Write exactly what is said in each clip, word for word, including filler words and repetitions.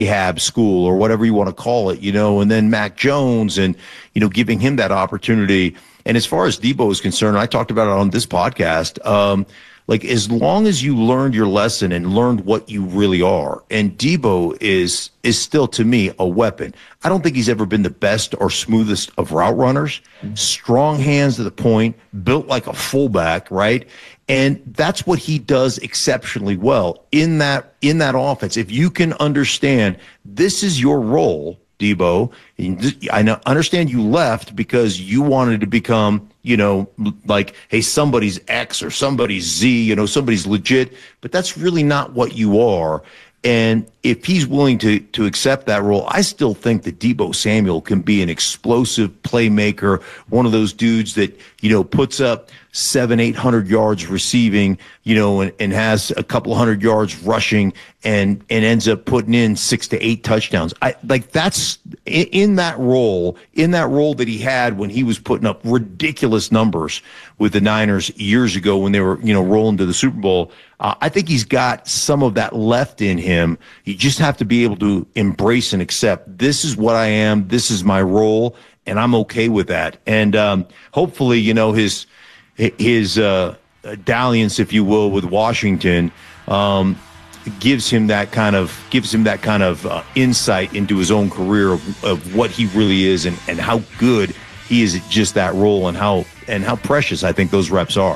rehab school or whatever you want to call it, you know, and then Mac Jones and, you know, giving him that opportunity. And as far as Debo is concerned, I talked about it on this podcast. Um, like as long as you learned your lesson and learned what you really are, and Debo is is still to me a weapon. I don't think he's ever been the best or smoothest of route runners. Strong hands to the point, built like a fullback, right? And that's what he does exceptionally well in that in that offense. If you can understand this is your role, Debo, I know, understand you left because you wanted to become, you know, like, hey, somebody's X or somebody's Z, you know, somebody's legit, but that's really not what you are. And if he's willing to to accept that role, I still think that Debo Samuel can be an explosive playmaker, one of those dudes that, you know, puts up seven, eight hundred yards receiving, you know, and, and has a couple hundred yards rushing, and and ends up putting in six to eight touchdowns. I like that's in, in that role, in that role that he had when he was putting up ridiculous numbers with the Niners years ago when they were, you know, rolling to the Super Bowl. Uh, I think he's got some of that left in him. You just have to be able to embrace and accept this is what I am, this is my role, and I'm okay with that. And um, hopefully, you know, his his uh, dalliance, if you will, with Washington um, gives him that kind of gives him that kind of uh, insight into his own career of, of what he really is and, and how good he is at just that role and how and how precious I think those reps are.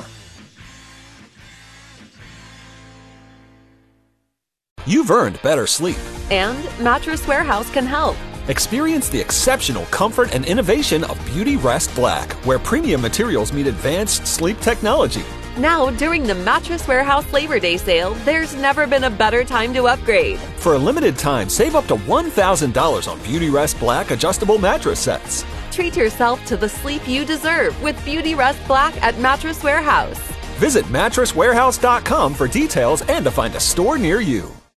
You've earned better sleep. And Mattress Warehouse can help. Experience the exceptional comfort and innovation of Beauty Rest Black, where premium materials meet advanced sleep technology. Now, during the Mattress Warehouse Labor Day sale, there's never been a better time to upgrade. For a limited time, save up to one thousand dollars on Beauty Rest Black adjustable mattress sets. Treat yourself to the sleep you deserve with Beauty Rest Black at Mattress Warehouse. Visit mattress warehouse dot com for details and to find a store near you.